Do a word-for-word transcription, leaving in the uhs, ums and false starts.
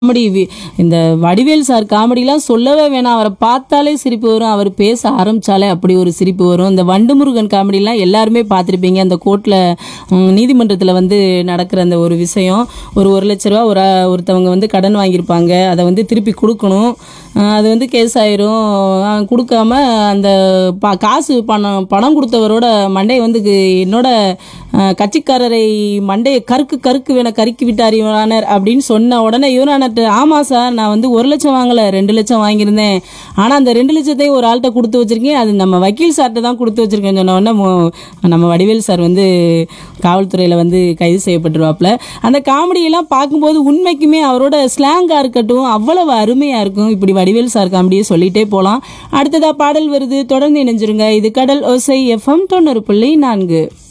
Comedy we- இந்த Vadivel sir காமெடிலாம் சொல்லவே வேணாம். அவரை பார்த்தாலே சிரிப்பு வரும். அவர் பேச ஆரம்பிச்சாலே அப்படி ஒரு சிரிப்பு வரும். இந்த வண்டுமுருகன் காமெடிலாம் எல்லாருமே பார்த்துருப்பீங்க. அந்த கோர்ட்டில் நீதிமன்றத்தில் வந்து நடக்கிற அந்த ஒரு விஷயம், ஒரு ஒரு லட்ச ரூபா ஒரு ஒருத்தவங்க வந்து கடன் வாங்கியிருப்பாங்க, அதை வந்து திருப்பி கொடுக்கணும். அஹ் அது வந்து கேஸ் ஆயிரும். அஹ் கொடுக்காம அந்த பா காசு பணம் பணம் கொடுத்தவரோட மண்டையை வந்து கு- என்னோட அஹ், கட்சிக்காரரை மண்டையை கருக்கு கருக்கு வேண கருக்கி விட்டார் யுவரானர் அப்படின்னு சொன்ன உடனே யுவரானர்ட்ட, ஆமாம் சார், நான் வந்து ஒரு லட்சம் வாங்கலை, ரெண்டு லட்சம் வாங்கியிருந்தேன். ஆனால் அந்த ரெண்டு லட்சத்தையும் ஒரு ஆள்கிட்ட கொடுத்து வச்சிருக்கேன், அது நம்ம வக்கீல் சார்கிட்ட தான் கொடுத்து வச்சிருக்கேன்னு சொன்ன உடனே மோ- நம்ம வடிவேல் சார் வந்து காவல்துறையில் வந்து கைது செய்யப்பட்டுருவாப்புல. அந்த காமெடியெல்லாம் பார்க்கும்போது உண்மைக்குமே அவரோட ஸ்லாங்காக இருக்கட்டும் அவ்வளவு அருமையாக இருக்கும். இப்படி வடிவேல் சார் காமெடியை சொல்லிட்டே போகலாம். அடுத்ததாக பாடல் வருது, தொடர்ந்து இணைஞ்சிருங்க. இது கடல் ஓசை எஃப்எம் தொண்ணூறு புள்ளி நான்கு.